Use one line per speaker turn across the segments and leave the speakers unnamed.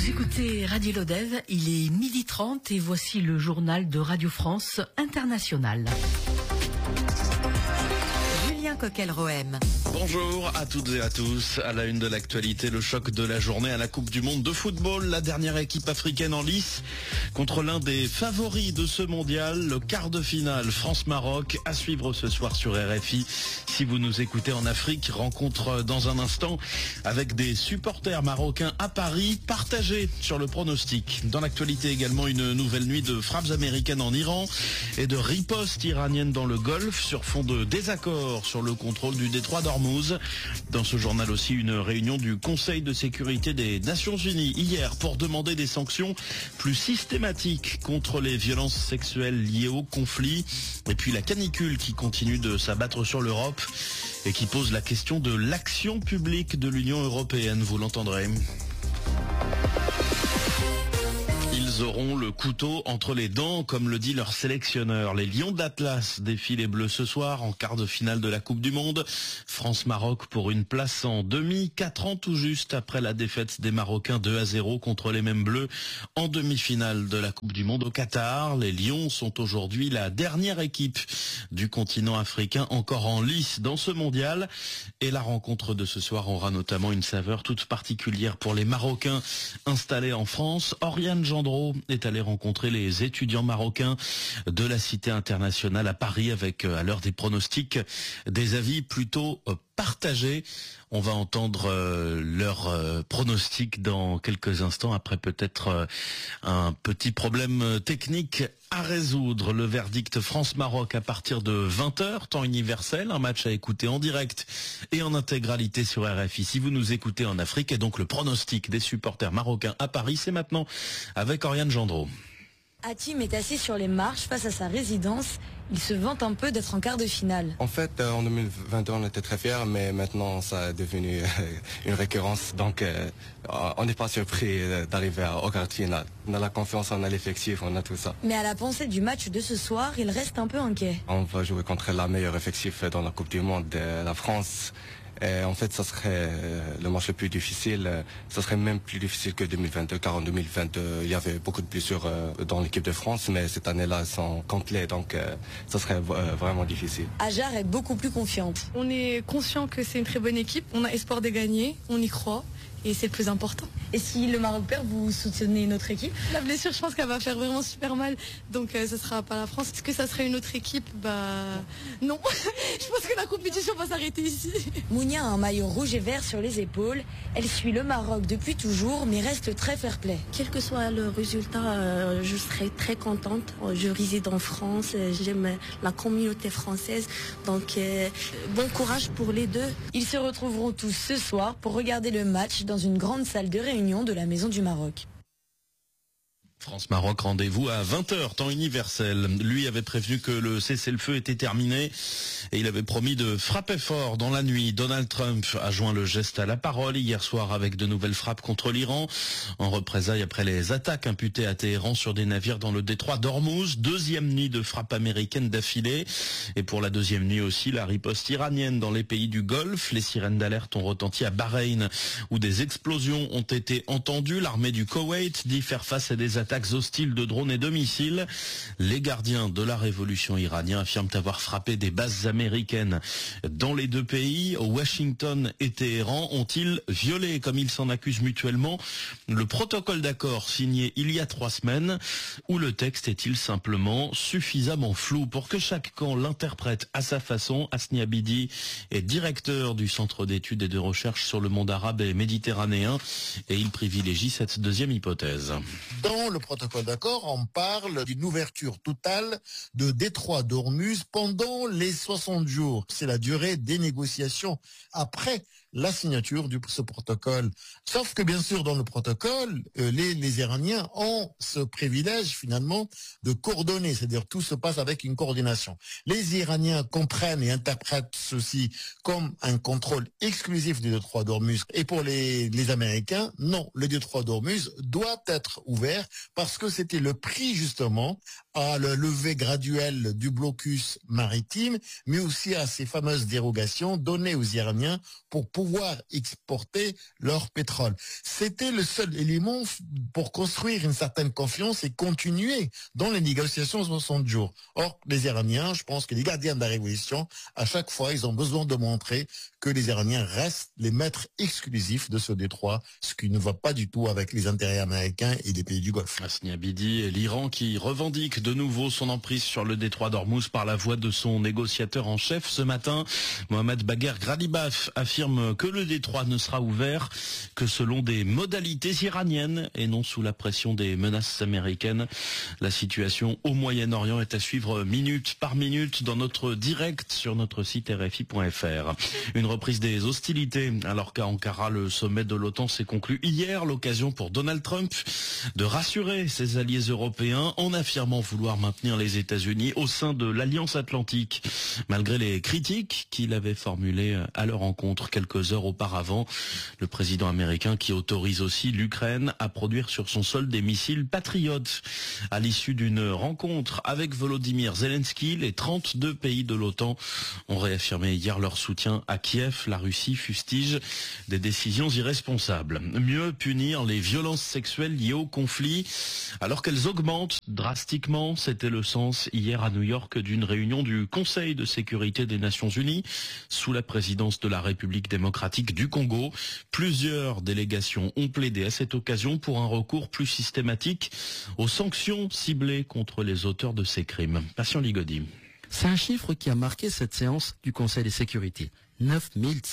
Vous écoutez Radio Lodève, il est 12h30 et voici le journal de Radio France Internationale. Julien Coquel-Rohem.
Bonjour à toutes et à tous. À la une de l'actualité, le choc de la journée à la Coupe du Monde de football. La dernière équipe africaine en lice contre l'un des favoris de ce mondial, le quart de finale France-Maroc, à suivre ce soir sur RFI. Si vous nous écoutez en Afrique, rencontre dans un instant avec des supporters marocains à Paris, partagés sur le pronostic. Dans l'actualité également, une nouvelle nuit de frappes américaines en Iran et de ripostes iraniennes dans le Golfe sur fond de désaccord sur le contrôle du détroit d'Ormuz. Dans ce journal aussi, une réunion du Conseil de sécurité des Nations Unies hier pour demander des sanctions plus systématiques contre les violences sexuelles liées au conflit. Et puis la canicule qui continue de s'abattre sur l'Europe et qui pose la question de l'action publique de l'Union européenne, vous l'entendrez. Ils auront le couteau entre les dents, comme le dit leur sélectionneur. Les Lions d'Atlas défient les Bleus ce soir en quart de finale de la Coupe du Monde. France-Maroc pour une place en demi, 4 ans tout juste après la défaite des Marocains 2-0 contre les mêmes Bleus en demi-finale de la Coupe du Monde au Qatar. Les Lions sont aujourd'hui la dernière équipe du continent africain encore en lice dans ce mondial. Et la rencontre de ce soir aura notamment une saveur toute particulière pour les Marocains installés en France. Oriane Gendreau est allé rencontrer les étudiants marocains de la Cité internationale à Paris avec, à l'heure des pronostics, des avis plutôt partagés. On va entendre leurs pronostics dans quelques instants, après peut-être un petit problème technique à résoudre. Le verdict France-Maroc à partir de 20h, temps universel, un match à écouter en direct et en intégralité sur RFI si vous nous écoutez en Afrique. Et donc le pronostic des supporters marocains à Paris, c'est maintenant avec Oriane Gendreau.
Hatim est assis sur les marches face à sa résidence. Il se vante un peu d'être en quart de finale.
En fait, en 2021, on était très fiers, mais maintenant, ça est devenu une récurrence. Donc, on n'est pas surpris d'arriver au quart de finale. On a la confiance, on a l'effectif, on a tout ça.
Mais à la pensée du match de ce soir, il reste un peu inquiet.
On va jouer contre la meilleure effectif dans la Coupe du Monde, la France. Et en fait, ça serait le match le plus difficile. Ça serait même plus difficile que 2022, car en 2022, il y avait beaucoup de blessures dans l'équipe de France, mais cette année-là, elles sont complètes, donc ça serait vraiment difficile.
Ajar est beaucoup plus confiante.
On est conscient que c'est une très bonne équipe. On a espoir de gagner, on y croit. Et c'est le plus important.
Et si le Maroc perd, vous soutenez notre équipe?
La blessure, je pense qu'elle va faire vraiment super mal. Donc ce sera pas la France. Est-ce que ça serait une autre équipe? Non. Je pense que la compétition va s'arrêter ici.
Mounia a un maillot rouge et vert sur les épaules. Elle suit le Maroc depuis toujours, mais reste très fair-play.
Quel que soit le résultat, je serai très contente. Je réside en France, j'aime la communauté française. Donc bon courage pour les deux.
Ils se retrouveront tous ce soir pour regarder le match dans une grande salle de réunion de la Maison du Maroc.
France-Maroc, rendez-vous à 20h, temps universel. Lui avait prévenu que le cessez-le-feu était terminé et il avait promis de frapper fort dans la nuit. Donald Trump a joint le geste à la parole hier soir avec de nouvelles frappes contre l'Iran, en représailles après les attaques imputées à Téhéran sur des navires dans le détroit d'Ormuz. Deuxième nuit de frappes américaines d'affilée. Et pour la deuxième nuit aussi, la riposte iranienne dans les pays du Golfe. Les sirènes d'alerte ont retenti à Bahreïn, où des explosions ont été entendues. L'armée du Koweït dit faire face à des attaques hostiles de drones et de missiles. Les gardiens de la révolution iranienne affirment avoir frappé des bases américaines dans les deux pays. Washington et Téhéran ont-ils violé, comme ils s'en accusent mutuellement, le protocole d'accord signé il y a 3 semaines, ou le texte est-il simplement suffisamment flou pour que chaque camp l'interprète à sa façon? Asni Abidi est directeur du Centre d'études et de recherche sur le monde arabe et méditerranéen et il privilégie cette deuxième hypothèse.
Dans le protocole d'accord, on parle d'une ouverture totale de détroit d'Ormuz pendant les 60 jours. C'est la durée des négociations après la signature de ce protocole. Sauf que bien sûr, dans le protocole, les Iraniens ont ce privilège finalement de coordonner, c'est-à-dire tout se passe avec une coordination. Les Iraniens comprennent et interprètent ceci comme un contrôle exclusif du détroit d'Ormuz. Et pour les Américains, non, le détroit d'Ormuz doit être ouvert parce que c'était le prix justement à la levée graduelle du blocus maritime, mais aussi à ces fameuses dérogations données aux Iraniens pour pouvoir pouvoir exporter leur pétrole. C'était le seul élément pour construire une certaine confiance et continuer dans les négociations 60 jours. Or, les Iraniens, je pense que les gardiens de la révolution, à chaque fois, ils ont besoin de montrer que les Iraniens restent les maîtres exclusifs de ce détroit, ce qui ne va pas du tout avec les intérêts américains et des pays du Golfe.
Hasni Abidi et l'Iran qui revendique de nouveau son emprise sur le détroit d'Ormuz par la voix de son négociateur en chef. Ce matin, Mohamed Bagher Ghalibaf affirme que le détroit ne sera ouvert que selon des modalités iraniennes et non sous la pression des menaces américaines. La situation au Moyen-Orient est à suivre minute par minute dans notre direct sur notre site RFI.fr. Une reprise des hostilités alors qu'à Ankara, le sommet de l'OTAN s'est conclu hier, l'occasion pour Donald Trump de rassurer ses alliés européens en affirmant vouloir maintenir les États-Unis au sein de l'Alliance Atlantique, malgré les critiques qu'il avait formulées à leur encontre quelques heures auparavant. Le président américain qui autorise aussi l'Ukraine à produire sur son sol des missiles Patriot. À l'issue d'une rencontre avec Volodymyr Zelensky, les 32 pays de l'OTAN ont réaffirmé hier leur soutien à Kiev. La Russie fustige des décisions irresponsables. Mieux punir les violences sexuelles liées au conflit alors qu'elles augmentent drastiquement. C'était le sens hier à New York d'une réunion du Conseil de sécurité des Nations Unies sous la présidence de la République démocratique du Congo. Plusieurs délégations ont plaidé à cette occasion pour un recours plus systématique aux sanctions ciblées contre les auteurs de ces crimes. Patient Ligodi.
C'est un chiffre qui a marqué cette séance du Conseil de sécurité. 9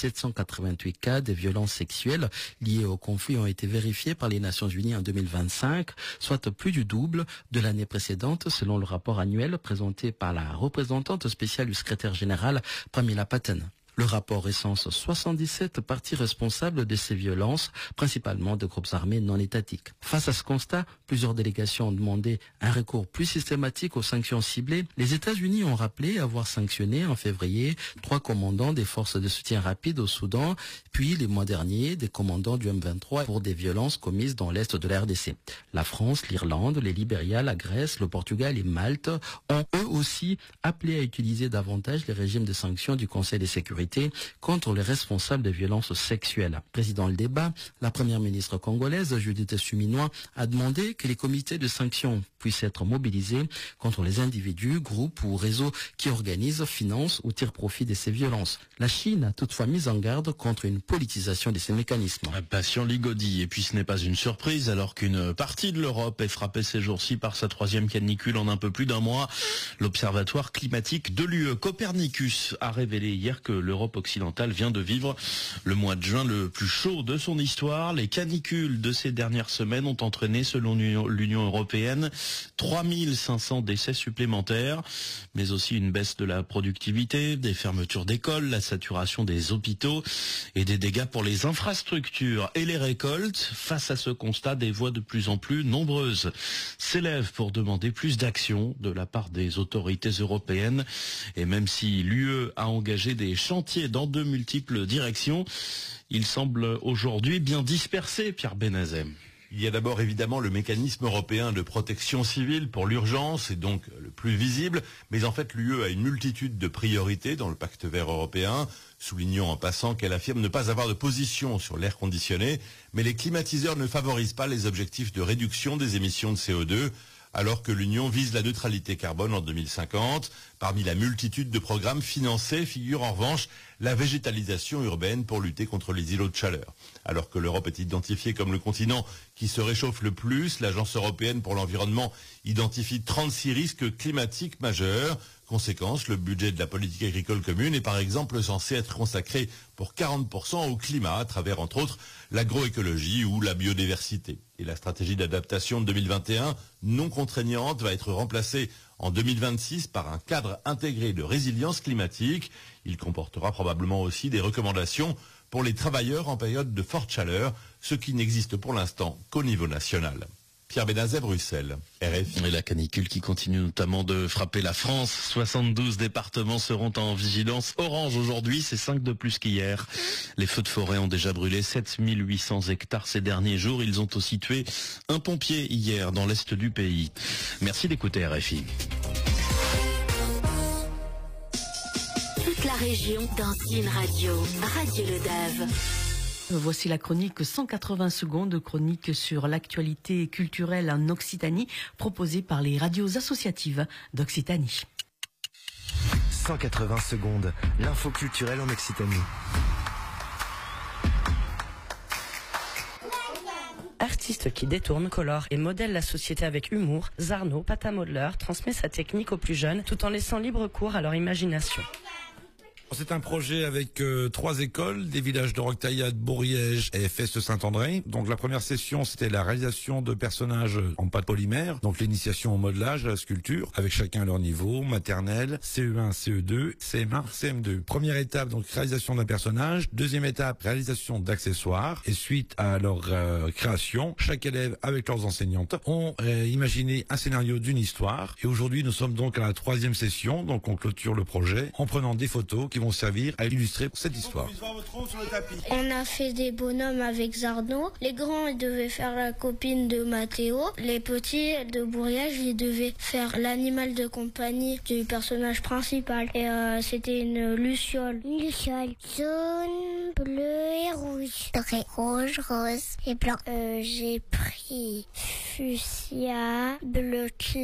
788 cas de violences sexuelles liées au conflit ont été vérifiés par les Nations Unies en 2025, soit plus du double de l'année précédente, selon le rapport annuel présenté par la représentante spéciale du secrétaire général Pramila Patten. Le rapport recense 77 parties responsables de ces violences, principalement de groupes armés non étatiques. Face à ce constat, plusieurs délégations ont demandé un recours plus systématique aux sanctions ciblées. Les États-Unis ont rappelé avoir sanctionné en février 3 commandants des forces de soutien rapide au Soudan, puis les mois derniers des commandants du M23 pour des violences commises dans l'est de la RDC. La France, l'Irlande, les Libéria, la Grèce, le Portugal et Malte ont eux aussi appelé à utiliser davantage les régimes de sanctions du Conseil de sécurité contre les responsables des violences sexuelles. Président le débat, la première ministre congolaise Judith Suminwa a demandé que les comités de sanctions puissent être mobilisés contre les individus, groupes ou réseaux qui organisent, financent ou tirent profit de ces violences. La Chine a toutefois mis en garde contre une politisation de ces mécanismes.
Patient Ligodi. Et puis ce n'est pas une surprise alors qu'une partie de l'Europe est frappée ces jours-ci par sa 3e canicule en un peu plus d'un mois. L'Observatoire climatique de l'UE Copernicus a révélé hier que l'Europe occidentale vient de vivre le mois de juin le plus chaud de son histoire. Les canicules de ces dernières semaines ont entraîné, selon l'Union européenne, 3500 décès supplémentaires, mais aussi une baisse de la productivité, des fermetures d'écoles, la saturation des hôpitaux et des dégâts pour les infrastructures et les récoltes. Face à ce constat, des voix de plus en plus nombreuses s'élèvent pour demander plus d'action de la part des autorités européennes. Et même si l'UE a engagé des chantiers dans de multiples directions, il semble aujourd'hui bien dispersé, Pierre Benazem.
Il y a d'abord évidemment le mécanisme européen de protection civile pour l'urgence, et donc le plus visible, mais en fait l'UE a une multitude de priorités dans le pacte vert européen, soulignant en passant qu'elle affirme ne pas avoir de position sur l'air conditionné, mais les climatiseurs ne favorisent pas les objectifs de réduction des émissions de CO2, alors que l'Union vise la neutralité carbone en 2050. Parmi la multitude de programmes financés figure en revanche la végétalisation urbaine pour lutter contre les îlots de chaleur. Alors que l'Europe est identifiée comme le continent qui se réchauffe le plus, l'Agence européenne pour l'environnement identifie 36 risques climatiques majeurs. Conséquence, le budget de la politique agricole commune est par exemple censé être consacré pour 40% au climat à travers entre autres l'agroécologie ou la biodiversité. Et la stratégie d'adaptation de 2021, non contraignante, va être remplacée en 2026 par un cadre intégré de résilience climatique. Il comportera probablement aussi des recommandations pour les travailleurs en période de forte chaleur, ce qui n'existe pour l'instant qu'au niveau national. Pierre Benazet, Bruxelles, RFI.
Et la canicule qui continue notamment de frapper la France. 72 départements seront en vigilance orange aujourd'hui, c'est 5 de plus qu'hier. Les feux de forêt ont déjà brûlé 7800 hectares ces derniers jours. Ils ont aussi tué un pompier hier dans l'est du pays. Merci d'écouter RFI.
Toute la région dans une radio. Radio Le Dave.
Voici la chronique 180 secondes, chronique sur l'actualité culturelle en Occitanie, proposée par les radios associatives d'Occitanie.
180 secondes, l'info culturelle en Occitanie.
Artiste qui détourne, colore et modèle la société avec humour, Zarno, pâte-à-modeleur, transmet sa technique aux plus jeunes tout en laissant libre cours à leur imagination.
C'est un projet avec 3 écoles, des villages de Roquetaillade, Bourriège et Feste Saint-André. Donc la première session, c'était la réalisation de personnages en pâte polymère, donc l'initiation au modelage, à la sculpture, avec chacun à leur niveau, maternelle, CE1, CE2, CM1, CM2. Première étape, donc réalisation d'un personnage. Deuxième étape, réalisation d'accessoires. Et suite à leur création, chaque élève, avec leurs enseignantes, ont imaginé un scénario d'une histoire. Et aujourd'hui, nous sommes donc à la 3e session, donc on clôture le projet en prenant des photos qui vont servir à illustrer cette histoire.
On a fait des bonhommes avec Zarno. Les grands, ils devaient faire la copine de Mathéo. Les petits de Bourriage, ils devaient faire l'animal de compagnie du personnage principal. Et c'était une luciole. Une luciole jaune, bleu et rouge. Rouge, rose et blanc. J'ai pris fuchsia, bleu clair.